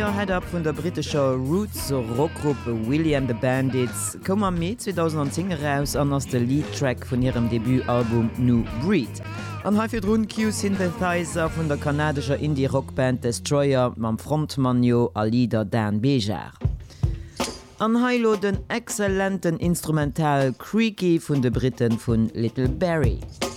Figureheader vun der britischer Roots Rockgruppe William the Bandits kom am Mai 2010 heraus an ass de Leadtrack vun ihrem Debütalbum New Breed. An hafir run Q-Synthesizer vun der kanadischer Indie-Rockband Destroyer mam Frontmann Jo a Leader Dan Bejar. An Heilo den exzellenten Instrumental Creaky vun de Briten vun Little Barry.